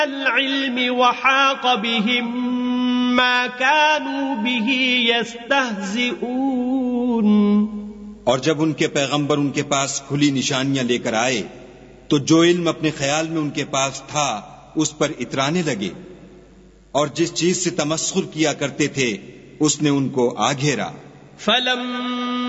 العلم وحاق بهم ما كانوا به يستهزئون। और जब उनके पैगंबर उनके पास खुली निशानियां लेकर आए तो जो इल्म अपने ख्याल में उनके पास था उस पर इतराने लगे, और जिस चीज से तमस्खुर किया करते थे उसने उनको आ घेरा।